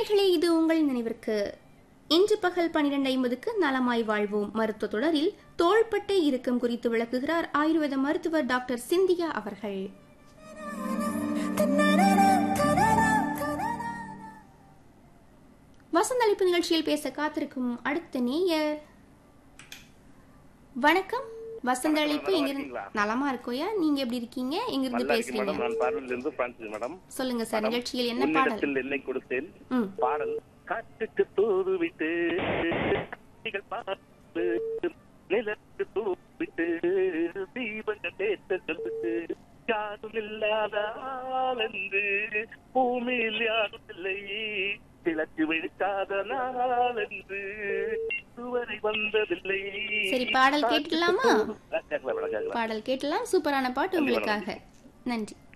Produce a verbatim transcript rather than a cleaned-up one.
நேயர்களே, இது உங்கள் நினைவிற்கு. இன்று பகல் பனிரெண்டு ஐம்பதுக்கு நலமாய் வாழ்வோம் மருத்துவ தொடரில் தோள்பட்டை இறுக்கம் குறித்து விளக்குகிறார் ஆயுர்வேத மருத்துவர் டாக்டர் சிந்தியா அவர்கள். வசந்த அழைப்பு நிகழ்ச்சியில் பேச காத்திருக்கும் அடுத்த நேயர். வணக்கம். வசந்த அழைப்பு எங்கிருந்து? நலமா இருக்கோயா, நீங்க எப்படி இருக்கீங்க? எங்க இருந்து பேசுறீங்க? நான் பார்வையில் இருந்து பிரான்சிஸ் மேடம். சொல்லுங்க சார், நிகழ்ச்சியில் என்ன பாடல்? என்னை கொடுத்தேன் பாடல். காட்டுக்கு தூது விட்டு நிலத்து தூவிட்டு தீபங்கள் தேத்த சொல்லிட்டு யாரும் இல்லாத ஆளென்று பூமியில் யாரும் இல்லை கிழக்கு விழுக்காத நாளென்று இதுவரை வந்ததில்லை. சரி, பாடல் கேட்கலாமா? பாடல் கேட்கலாம். சூப்பரான பாட்டு உங்களுக்காக. நன்றி.